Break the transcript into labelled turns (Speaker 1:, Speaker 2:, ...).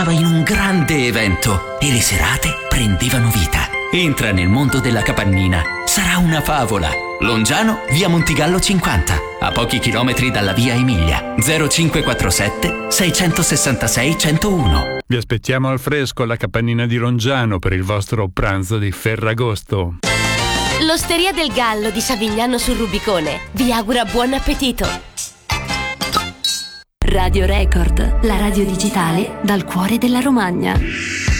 Speaker 1: in un grande evento e le serate prendevano vita. Entra nel mondo della capannina. Sarà una favola. Longiano, via Montigallo 50, a pochi chilometri dalla via Emilia. 0547 666 101.
Speaker 2: Vi aspettiamo al fresco alla capannina di Longiano per il vostro pranzo di Ferragosto.
Speaker 3: L'Osteria del Gallo di Savigliano sul Rubicone vi augura buon appetito.
Speaker 4: Radio Record, la radio digitale dal cuore della Romagna.